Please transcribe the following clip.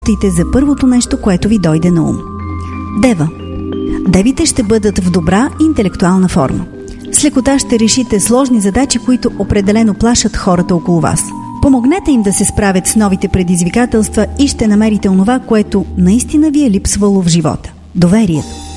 за първото нещо, което ви дойде на ум. Дева. Девите ще бъдат в добра интелектуална форма. С лекота ще решите сложни задачи, които определено плашат хората около вас. Помогнете им да се справят с новите предизвикателства и ще намерите онова, което наистина ви е липсвало в живота – доверието.